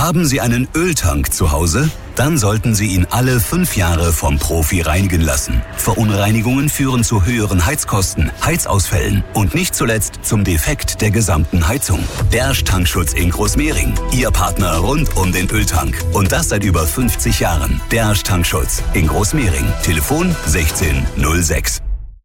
Haben Sie einen Öltank zu Hause? Dann sollten Sie ihn alle 5 Jahre vom Profi reinigen lassen. Verunreinigungen führen zu höheren Heizkosten, Heizausfällen und nicht zuletzt zum Defekt der gesamten Heizung. Dersch Tankschutz in Großmehring. Ihr Partner rund um den Öltank. Und das seit über 50 Jahren. Dersch Tankschutz in Großmehring. Telefon 1606.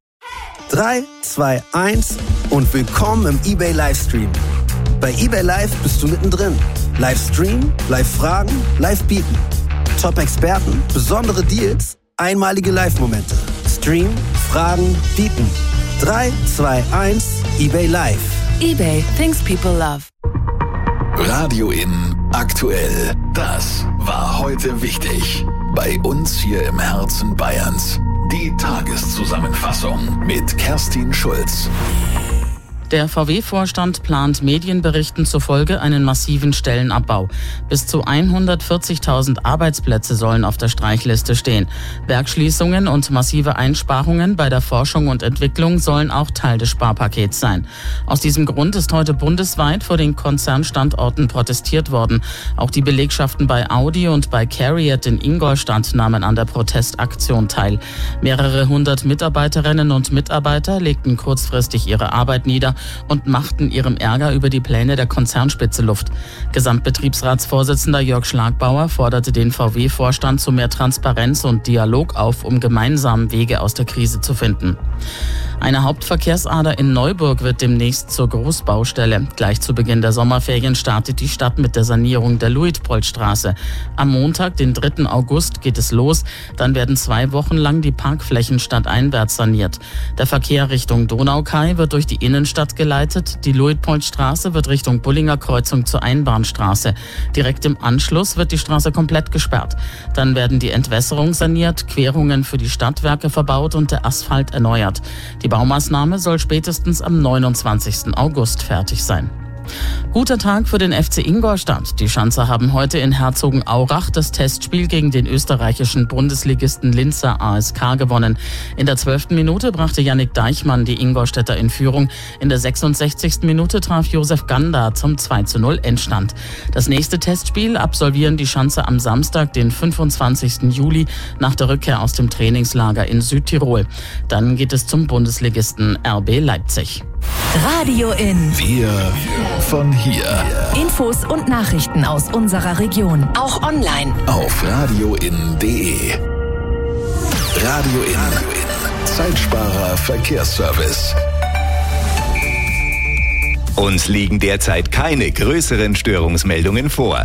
3, 2, 1 und willkommen im eBay Livestream. Bei eBay Live bist du mittendrin. Livestream, Live-Fragen, Live-Bieten. Top-Experten, besondere Deals, einmalige Live-Momente. Stream, Fragen, Bieten. 3, 2, 1, eBay Live. eBay, things people love. Radio In aktuell. Das war heute wichtig. Bei uns hier im Herzen Bayerns. Die Tageszusammenfassung mit Kerstin Schulz. Der VW-Vorstand plant Medienberichten zufolge einen massiven Stellenabbau. Bis zu 140.000 Arbeitsplätze sollen auf der Streichliste stehen. Werksschließungen und massive Einsparungen bei der Forschung und Entwicklung sollen auch Teil des Sparpakets sein. Aus diesem Grund ist heute bundesweit vor den Konzernstandorten protestiert worden. Auch die Belegschaften bei Audi und bei CARIAD in Ingolstadt nahmen an der Protestaktion teil. Mehrere hundert Mitarbeiterinnen und Mitarbeiter legten kurzfristig ihre Arbeit nieder und machten ihrem Ärger über die Pläne der Konzernspitze Luft. Gesamtbetriebsratsvorsitzender Jörg Schlagbauer forderte den VW-Vorstand zu mehr Transparenz und Dialog auf, um gemeinsam Wege aus der Krise zu finden. Eine Hauptverkehrsader in Neuburg wird demnächst zur Großbaustelle. Gleich zu Beginn der Sommerferien startet die Stadt mit der Sanierung der Luitpoldstraße. Am Montag, den 3. August, geht es los. Dann werden 2 Wochen lang die Parkflächen stadteinwärts saniert. Der Verkehr Richtung Donaukai wird durch die Innenstadt geleitet. Die Luitpoldstraße wird Richtung Bullinger Kreuzung zur Einbahnstraße. Direkt im Anschluss wird die Straße komplett gesperrt. Dann werden die Entwässerung saniert, Querungen für die Stadtwerke verbaut und der Asphalt erneuert. Die Baumaßnahme soll spätestens am 29. August fertig sein. Guter Tag für den FC Ingolstadt. Die Schanzer haben heute in Herzogenaurach das Testspiel gegen den österreichischen Bundesligisten Linzer ASK gewonnen. In der 12. Minute brachte Yannick Deichmann die Ingolstädter in Führung. In der 66. Minute traf Josef Ganda zum 2:0 Endstand. Das nächste Testspiel absolvieren die Schanzer am Samstag, den 25. Juli, nach der Rückkehr aus dem Trainingslager in Südtirol. Dann geht es zum Bundesligisten RB Leipzig. Radio In. Wir von hier. Infos und Nachrichten aus unserer Region. Auch online. Auf radioin.de. Radio In. Zeitsparer Verkehrsservice. Uns liegen derzeit keine größeren Störungsmeldungen vor.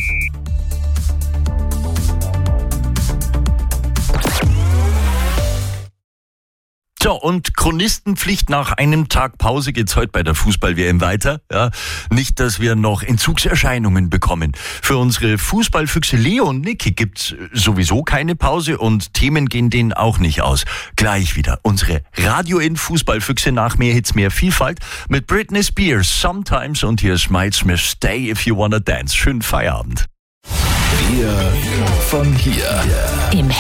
So, und Chronistenpflicht nach einem Tag Pause geht's heute bei der Fußball-WM weiter. Ja, nicht, dass wir noch Entzugserscheinungen bekommen. Für unsere Fußballfüchse Leo und Niki gibt's sowieso keine Pause und Themen gehen denen auch nicht aus. Gleich wieder unsere Radio-In-Fußballfüchse nach mehr Hits, mehr Vielfalt mit Britney Spears, Sometimes, und hier ist Miles Smith, Stay If You Wanna Dance. Schönen Feierabend. Wir von hier. Im